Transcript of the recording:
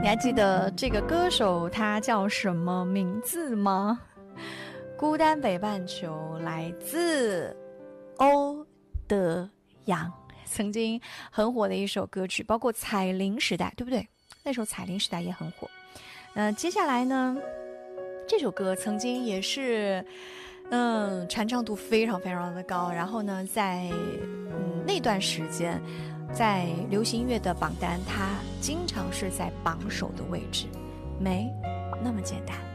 你还记得这个歌手他叫什么名字吗？孤单北半球来自欧德阳，曾经很火的一首歌曲，包括彩铃时代，对不对？那时候彩铃时代也很火。接下来呢，这首歌曾经也是传唱度非常非常的高，然后呢在那段时间在流行音乐的榜单它经常是在榜首的位置，没那么简单。